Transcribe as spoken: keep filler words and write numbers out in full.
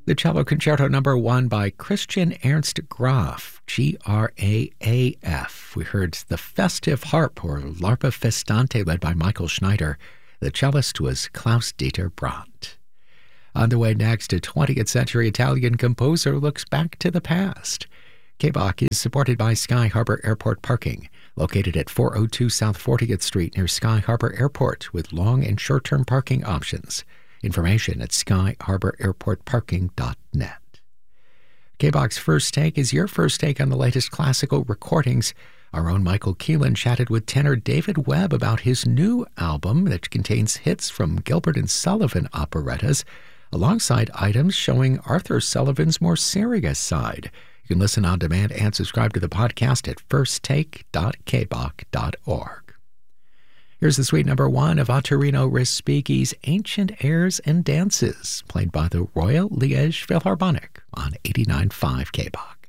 The Cello Concerto Number One by Christian Ernst Graf, G R A A F. We heard the Festive Harp, or L'Arpa Festante, led by Michael Schneider. The cellist was Klaus-Dieter Brandt. On the way next, a twentieth century Italian composer looks back to the past. K-Bach is supported by Sky Harbor Airport Parking, located at four oh two South fortieth Street near Sky Harbor Airport, with long and short-term parking options. Information at sky harbor airport parking dot net. K-Bach's First Take is your first take on the latest classical recordings. Our own Michael Keelan chatted with tenor David Webb about his new album that contains hits from Gilbert and Sullivan operettas, alongside items showing Arthur Sullivan's more serious side. You can listen on demand and subscribe to the podcast at first take dot k bach dot org. Here's the suite number one of Ottorino Respighi's Ancient Airs and Dances, played by the Royal Liège Philharmonic on eighty-nine point five K-Bach.